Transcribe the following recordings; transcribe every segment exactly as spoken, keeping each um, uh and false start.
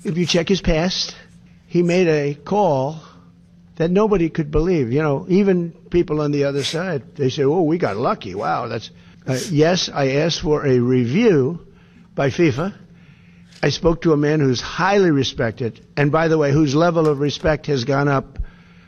if you check his past, he made a call that nobody could believe. You know, even people on the other side, they say, oh, we got lucky. Wow, that's... Uh, yes, I asked for a review by FIFA. I spoke to a man who's highly respected, and by the way, whose level of respect has gone up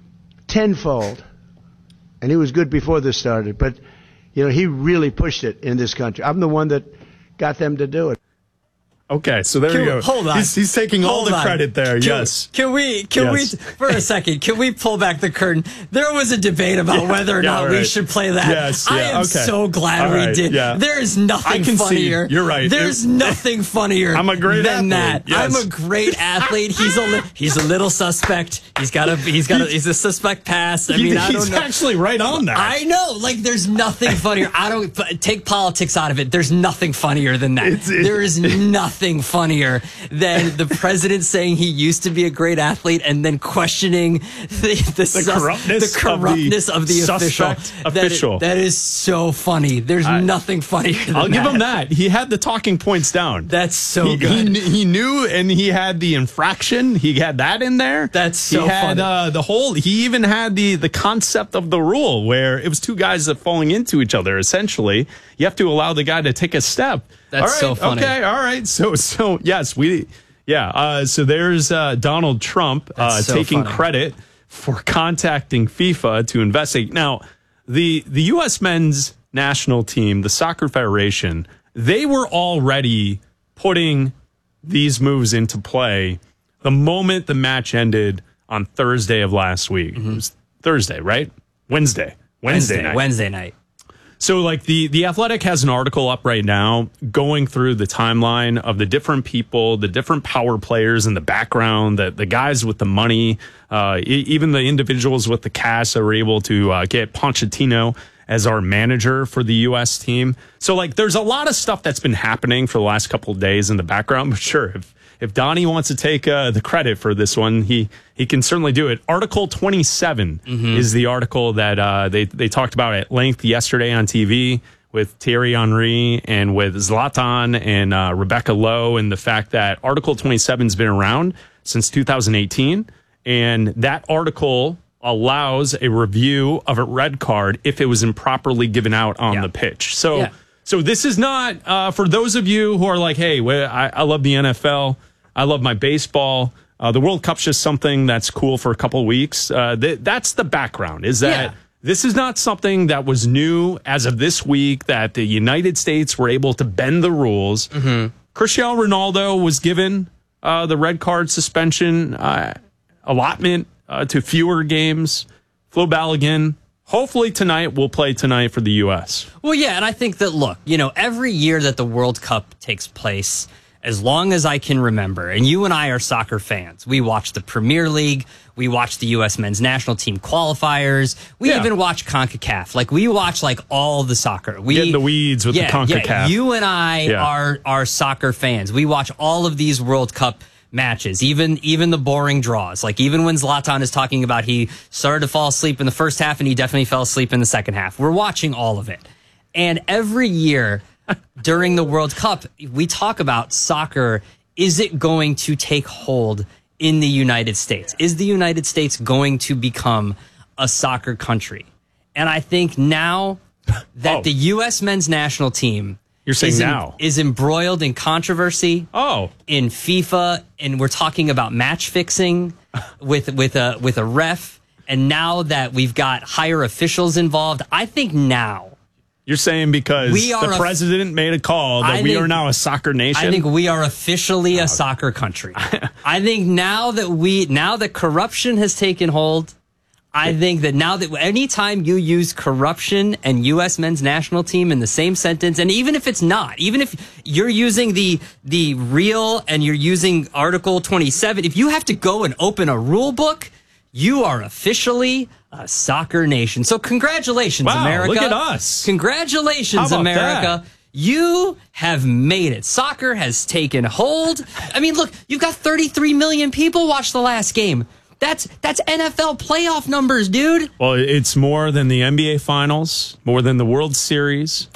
tenfold. And he was good before this started, but, you know, he really pushed it in this country. I'm the one that got them to do it. Okay, so there can you go. We, hold on. He's, he's taking hold all the on. credit there, can, yes. Can we, can yes. we, for a second, can we pull back the curtain? There was a debate about yeah, whether or yeah, not right. we should play that. Yes, yeah, I am okay. so glad all we right, did. Yeah. There is nothing I can funnier. See, you're right. There's it, nothing funnier I'm a great than athlete. that. Yes. I'm a great athlete. He's a, li- he's a little suspect. He's got a, he's got a, he's a suspect pass. I he, mean, I he's don't know. actually right on that. I know. Like, there's nothing funnier. I don't, take politics out of it. There's nothing funnier than that. It's, it, there is nothing funnier than the president saying he used to be a great athlete and then questioning the, the, the sus, corruptness, the corruptness of the, of the official. official. That, is, that is so funny. There's I, nothing funnier than I'll that. give him that. He had the talking points down. That's so he, good. He, he knew, and he had the infraction. He had that in there. That's so He had funny. Uh, the whole, he even had the, the concept of the rule where it was two guys that falling into each other, essentially. You have to allow the guy to take a step. That's all right, so funny. Okay, all right. So, so yes, we... Yeah, uh, so there's uh, Donald Trump uh, so taking funny. credit for contacting FIFA to investigate. Now, the the U S men's national team, the Soccer Federation, they were already putting these moves into play the moment the match ended on Thursday of last week. Mm-hmm. It was Thursday, right? Wednesday. Wednesday, Wednesday night. Wednesday night. So, like, the, the Athletic has an article up right now going through the timeline of the different people, the different power players in the background, the, the guys with the money, uh, e- even the individuals with the cash that were able to uh, get Pochettino as our manager for the U S team. So, like, there's a lot of stuff that's been happening for the last couple of days in the background. But sure, if, if Donnie wants to take uh, the credit for this one, he, he can certainly do it. Article twenty-seven mm-hmm. is the article that uh, they, they talked about at length yesterday on T V with Thierry Henry and with Zlatan and uh, Rebecca Lowe, and the fact that Article twenty-seven has been around since two thousand eighteen. And that article allows a review of a red card if it was improperly given out on yeah. the pitch. So, yeah. so this is not uh, for those of you who are like, hey, well, I, I love the N F L. I love my baseball. Uh, the World Cup's just something that's cool for a couple of weeks. Uh, th- that's the background, is that yeah. this is not something that was new as of this week, that the United States were able to bend the rules. Mm-hmm. Cristiano Ronaldo was given uh, the red card suspension uh, allotment uh, to fewer games. Flo Balogun, hopefully tonight, will play tonight for the U S. Well, yeah, and I think that, look, you know, every year that the World Cup takes place, as long as I can remember, and you and I are soccer fans, we watch the Premier League, we watch the U S men's national team qualifiers, we yeah. even watch CONCACAF. Like, we watch, like, all the soccer. We get in the weeds with yeah, the CONCACAF. Yeah, you and I yeah. are, are soccer fans. We watch all of these World Cup matches, even even the boring draws. Like, even when Zlatan is talking about he started to fall asleep in the first half and he definitely fell asleep in the second half. We're watching all of it. And every year during the World Cup, we talk about soccer. Is it going to take hold in the United States? Is the United States going to become a soccer country? And I think now that oh. the U S men's national team You're saying is, now. in, is embroiled in controversy oh. in FIFA, and we're talking about match fixing with with a with a ref, and now that we've got higher officials involved, I think now You're saying because we are the a, president made a call that I we think, are now a soccer nation? I think we are officially a soccer country. I think now that we now that corruption has taken hold, I think that now that anytime you use corruption and U S men's national team in the same sentence, and even if it's not, even if you're using the the real and you're using Article twenty-seven, if you have to go and open a rule book, you are officially a soccer nation. So congratulations, wow, America. Look at us. Congratulations, America. That? You have made it. Soccer has taken hold. I mean, look, you've got thirty-three million people watch the last game. That's that's N F L playoff numbers, dude. Well, it's more than the N B A Finals, more than the World Series.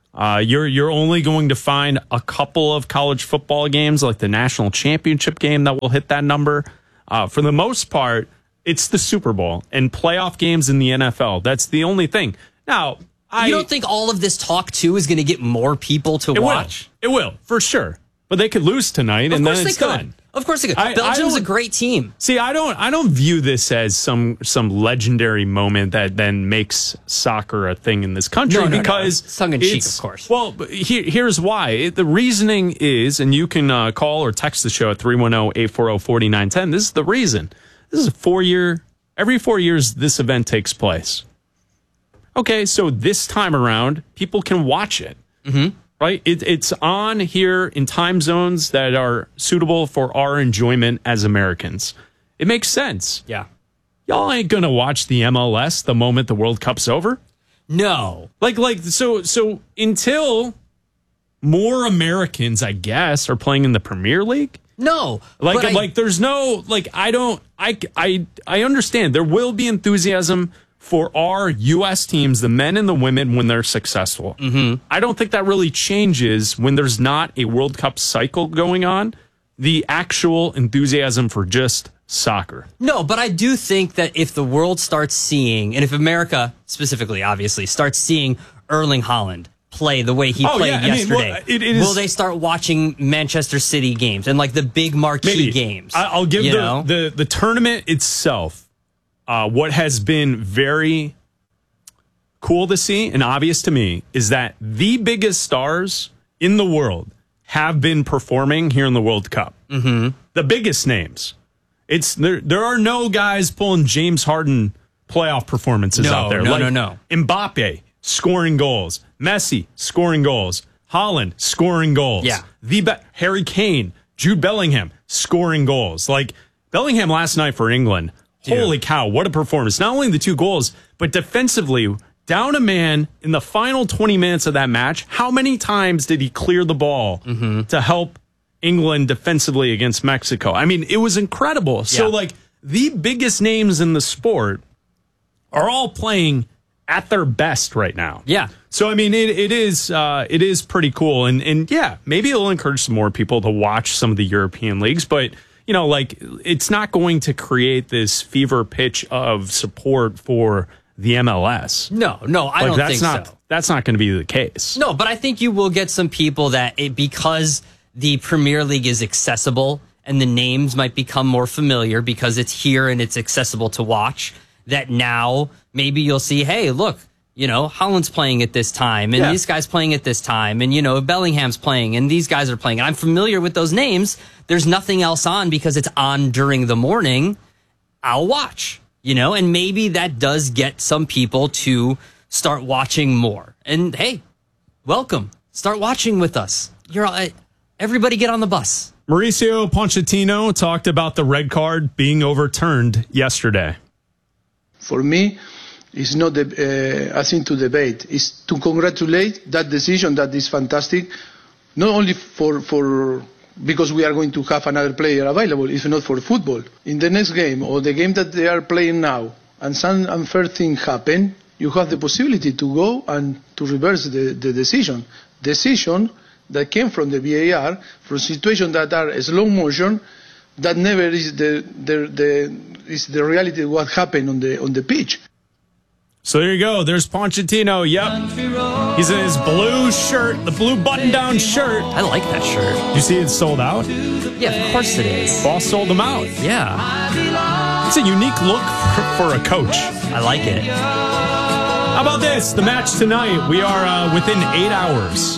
Uh, you're you're only going to find a couple of college football games, like the national championship game, that will hit that number. Uh, for the most part, it's the Super Bowl and playoff games in the N F L. That's the only thing. Now, I you don't think all of this talk too is going to get more people to it watch? Will. It will, for sure. But they could lose tonight, Of and course then they it's could. done. Of course they could. I- I Belgium's a don't- great team. See, I don't, I don't view this as some some legendary moment that then makes soccer a thing in this country No, no, no. because It's tongue in cheek, it's- of course. Well, but here, here's why. It, the reasoning is, and you can uh, call or text the show at three one zero, eight four zero, four nine one zero. This is the reason. This is a four year. Every four years, this event takes place. Okay, so this time around, people can watch it. Mm-hmm. Right? It, it's on here in time zones that are suitable for our enjoyment as Americans. It makes sense. Yeah. Y'all ain't gonna watch the M L S the moment the World Cup's over. No. Like, like, so, so until more Americans, I guess, are playing in the Premier League. No. Like, but I- like, there's no, like, I don't, I, I, I understand there will be enthusiasm for our U S teams, the men and the women, when they're successful. Mm-hmm. I don't think that really changes when there's not a World Cup cycle going on. The actual enthusiasm for just soccer. No, but I do think that if the world starts seeing, and if America specifically, obviously, starts seeing Erling Haaland play the way he Oh, played yeah, I mean, yesterday, well, it- it is- will they start watching Manchester City games and like the big marquee Maybe. games? I- I'll give you the, know? the the tournament itself. Uh, what has been very cool to see and obvious to me is that the biggest stars in the world have been performing here in the World Cup. Mm-hmm. The biggest names. It's there. There are no guys pulling James Harden playoff performances No, out there. no, like no, no. Mbappe scoring goals, Messi scoring goals, Haaland scoring goals. Yeah. The be- Harry Kane, Jude Bellingham scoring goals. Like Bellingham last night for England. Dude. Holy cow, what a performance. Not only the two goals, but defensively, down a man in the final twenty minutes of that match. How many times did he clear the ball Mm-hmm. to help England defensively against Mexico? I mean, it was incredible. So, Yeah. like, the biggest names in the sport are all playing at their best right now. Yeah. So I mean, it, it is uh, it is pretty cool, and and yeah, maybe it'll encourage some more people to watch some of the European leagues, but you know, like it's not going to create this fever pitch of support for the M L S. No, no, I Like don't that's think not so. that's not going to be the case. No, but I think you will get some people that it, because the Premier League is accessible and the names might become more familiar because it's here and it's accessible to watch, that now maybe you'll see, hey, look, you know, Haaland's playing at this time and Yeah. this guy's playing at this time and, you know, Bellingham's playing and these guys are playing. And I'm familiar with those names. There's nothing else on because it's on during the morning. I'll watch, you know, and maybe that does get some people to start watching more. And hey, welcome. Start watching with us. You're all, everybody get on the bus. Mauricio Pochettino talked about the red card being overturned yesterday. For me, it's not the, uh, a thing to debate. It's to congratulate that decision. That is fantastic, not only for for because we are going to have another player available, if not for football. In the next game or the game that they are playing now, and some unfair thing happen, you have the possibility to go and to reverse the, the decision. Decision that came from the V A R, from situations that are slow motion, that never is the the, the is the reality of what happened on the on the pitch. So there you go. There's Pochettino. Yep. He's in his blue shirt, the blue button-down shirt. I like that shirt. You see it's sold out? Yeah, of course it is. Boss sold them out. Yeah, It's a unique look for, for a coach. I like it. How about this? The match tonight. We are uh, within eight hours.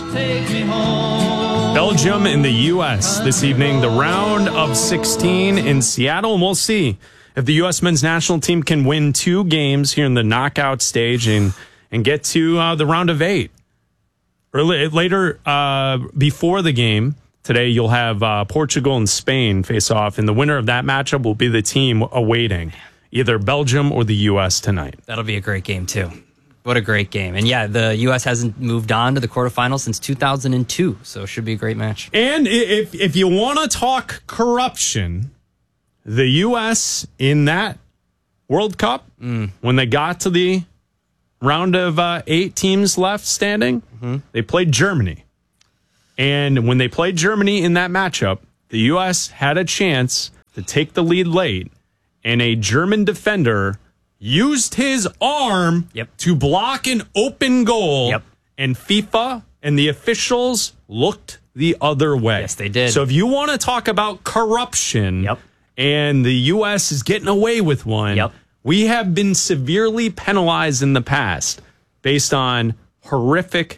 Belgium and the U S this evening. The round of sixteen in Seattle. And we'll see if the U S men's national team can win two games here in the knockout stage and, and get to uh, the round of eight. Early, later, uh, before the game today, you'll have uh, Portugal and Spain face off. And the winner of that matchup will be the team awaiting either Belgium or the U S tonight. That'll be a great game, too. What a great game. And yeah, the U S hasn't moved on to the quarterfinals since two thousand two, so it should be a great match. And if if you want to talk corruption, the U S in that World Cup, mm. when they got to the round of uh, eight teams left standing. Mm-hmm. They played Germany. And when they played Germany in that matchup, the U S had a chance to take the lead late, and a German defender used his arm yep. to block an open goal, yep. and FIFA and the officials looked the other way. Yes, they did. So if you want to talk about corruption, yep. and the U S is getting away with one, yep. we have been severely penalized in the past based on horrific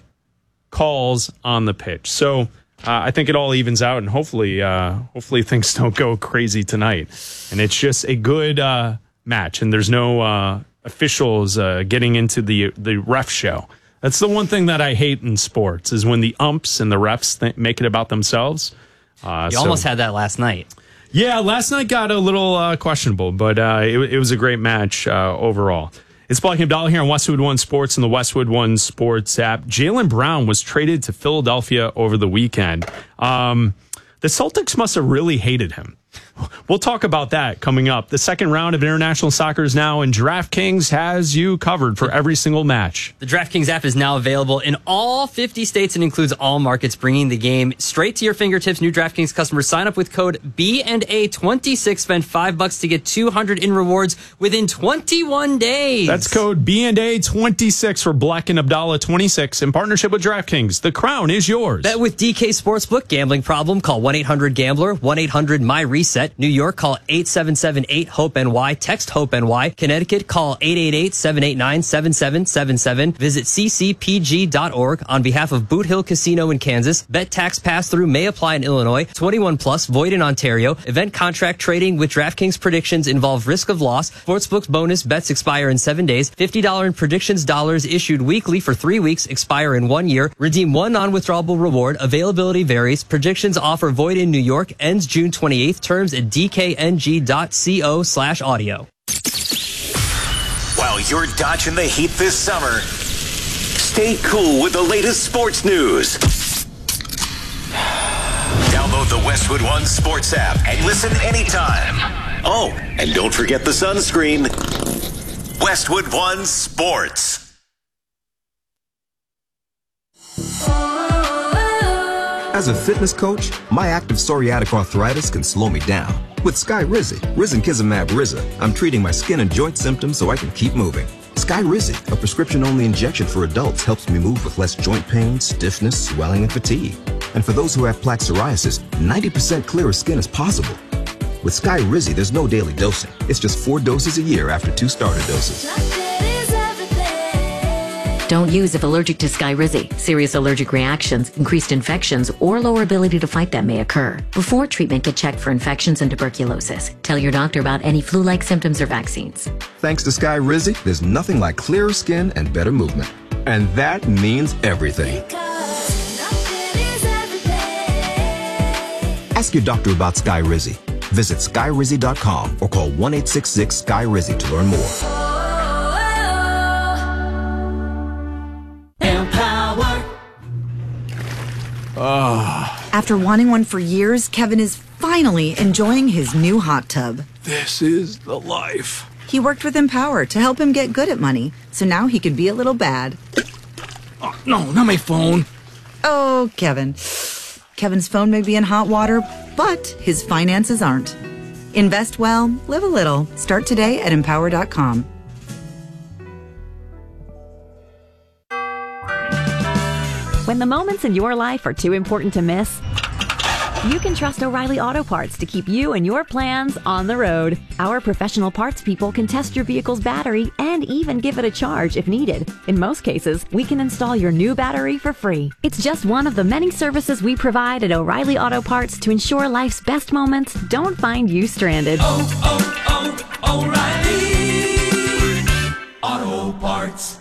calls on the pitch. So uh, I think it all evens out, and hopefully, uh, hopefully things don't go crazy tonight. And it's just a good uh, match, and there's no uh, officials uh, getting into the the ref show. That's the one thing that I hate in sports, is when the umps and the refs th- make it about themselves. Uh, you so, almost had that last night. Yeah, last night got a little uh, questionable, but uh, it, it was a great match uh, overall. It's Black and Dollar here on Westwood One Sports and the Westwood One Sports app. Jaylen Brown was traded to Philadelphia over the weekend. Um, the Celtics must have really hated him. We'll talk about that coming up. The second round of international soccer is now, and DraftKings has you covered for every single match. The DraftKings app is now available in all fifty states and includes all markets, bringing the game straight to your fingertips. New DraftKings customers sign up with code B and A twenty-six, spend five bucks to get two hundred in rewards within twenty-one days. That's code B and A twenty-six for Black and Abdallah twenty-six in partnership with DraftKings. The crown is yours. Bet with D K Sportsbook. Gambling problem? Call one eight hundred gambler, one eight hundred my reset. New York, call eight seven seven eight hope N Y. Text HOPE-NY. Connecticut, call eight eight eight, seven eight nine, seven seven seven seven. Visit c c p g dot org on behalf of Boot Hill Casino in Kansas. Bet tax pass-through may apply in Illinois. twenty-one plus, void in Ontario. Event contract trading with DraftKings predictions involve risk of loss. Sportsbook's bonus bets expire in seven days. fifty dollars in predictions dollars issued weekly for three weeks, expire in one year. Redeem one non-withdrawable reward. Availability varies. Predictions offer void in New York. Ends June twenty-eighth. Terms at d k n g dot co slash audio. While you're dodging the heat this summer, stay cool with the latest sports news. Download the Westwood One Sports app and listen anytime. Oh, and don't forget the sunscreen. Westwood One Sports. As a fitness coach, my active psoriatic arthritis can slow me down. With Skyrizi, Risankizumab Riza, I'm treating my skin and joint symptoms so I can keep moving. Skyrizi, a prescription-only injection for adults, helps me move with less joint pain, stiffness, swelling, and fatigue. And for those who have plaque psoriasis, ninety percent clearer skin is possible. With Skyrizi, there's no daily dosing. It's just four doses a year after two starter doses. Don't use if allergic to Skyrizi. Serious allergic reactions, increased infections, or lower ability to fight them may occur. Before treatment, get checked for infections and tuberculosis. Tell your doctor about any flu-like symptoms or vaccines. Thanks to Skyrizi, there's nothing like clearer skin and better movement. And that means everything. Ask your doctor about Skyrizi. Visit skyrizi dot com or call one eight six six Skyrizi to learn more. Oh. After wanting one for years, Kevin is finally enjoying his new hot tub. This is the life. He worked with Empower to help him get good at money, so now he can be a little bad. Oh, no, not my phone. Oh, Kevin. Kevin's phone may be in hot water, but his finances aren't. Invest well, live a little. Start today at empower dot com. When the moments in your life are too important to miss, you can trust O'Reilly Auto Parts to keep you and your plans on the road. Our professional parts people can test your vehicle's battery and even give it a charge if needed. In most cases, we can install your new battery for free. It's just one of the many services we provide at O'Reilly Auto Parts to ensure life's best moments don't find you stranded. Oh, oh, oh, O'Reilly Auto Parts.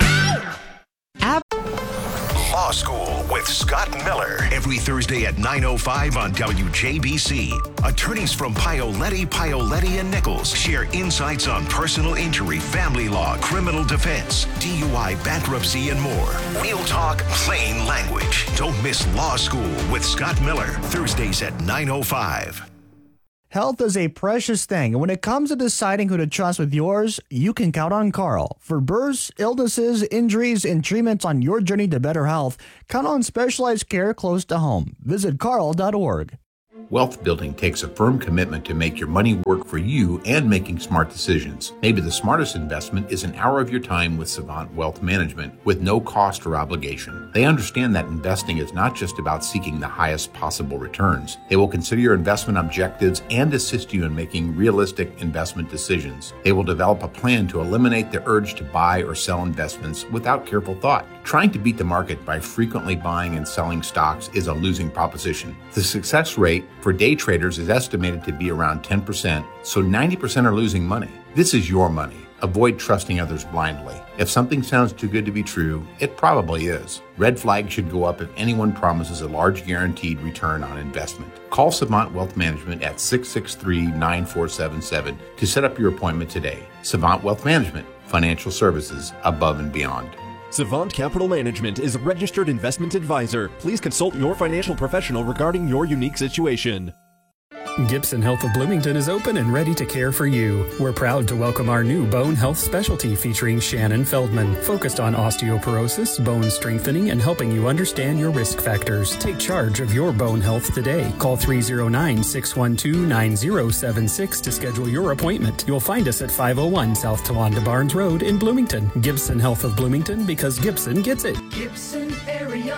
Law School with Scott Miller. Every Thursday at nine oh five on W J B C. Attorneys from Paoletti, Paoletti and Nichols share insights on personal injury, family law, criminal defense, D U I, bankruptcy, and more. Real talk, plain language. Don't miss Law School with Scott Miller. Thursdays at nine oh five. Health is a precious thing, and when it comes to deciding who to trust with yours, you can count on Carl. For births, illnesses, injuries, and treatments on your journey to better health, count on specialized care close to home. Visit carl dot org. Wealth building takes a firm commitment to make your money work for you and making smart decisions. Maybe the smartest investment is an hour of your time with Savant Wealth Management with no cost or obligation. They understand that investing is not just about seeking the highest possible returns. They will consider your investment objectives and assist you in making realistic investment decisions. They will develop a plan to eliminate the urge to buy or sell investments without careful thought. Trying to beat the market by frequently buying and selling stocks is a losing proposition. The success rate for day traders is estimated to be around ten percent, so ninety percent are losing money. This is your money. Avoid trusting others blindly. If something sounds too good to be true, it probably is. Red flags should go up if anyone promises a large guaranteed return on investment. Call Savant Wealth Management at six six three, nine four seven seven to set up your appointment today. Savant Wealth Management, financial services above and beyond. Savant Capital Management is a registered investment advisor. Please consult your financial professional regarding your unique situation. Gibson Health of Bloomington is open and ready to care for you. We're proud to welcome our new bone health specialty featuring Shannon Feldman, focused on osteoporosis, bone strengthening, and helping you understand your risk factors. Take charge of your bone health today. Call three oh nine, six one two, nine oh seven six to schedule your appointment. You'll find us at five oh one South Tawanda Barnes Road in Bloomington. Gibson Health of Bloomington, because Gibson gets it. Gibson Area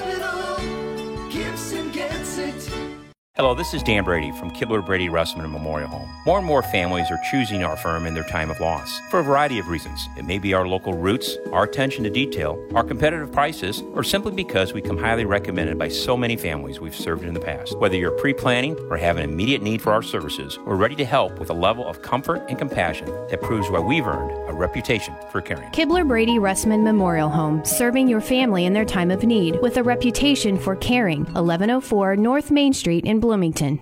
Hospital. Gibson gets it. Hello, this is Dan Brady from Kibler Brady Russman Memorial Home. More and more families are choosing our firm in their time of loss for a variety of reasons. It may be our local roots, our attention to detail, our competitive prices, or simply because we come highly recommended by so many families we've served in the past. Whether you're pre-planning or have an immediate need for our services, we're ready to help with a level of comfort and compassion that proves why we've earned a reputation for caring. Kibler Brady Russman Memorial Home, serving your family in their time of need with a reputation for caring. eleven oh four North Main Street in Bloomington.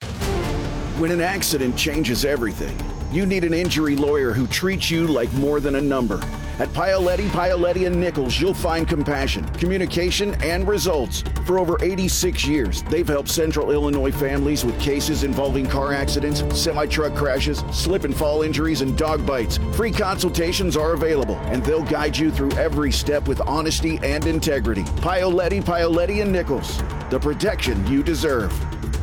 When an accident changes everything, you need an injury lawyer who treats you like more than a number. At Paoletti, Paoletti and Nichols, you'll find compassion, communication, and results. For over eighty-six years, they've helped Central Illinois families with cases involving car accidents, semi-truck crashes, slip and fall injuries, and dog bites. Free consultations are available, and they'll guide you through every step with honesty and integrity. Paoletti, Paoletti and Nichols, the protection you deserve.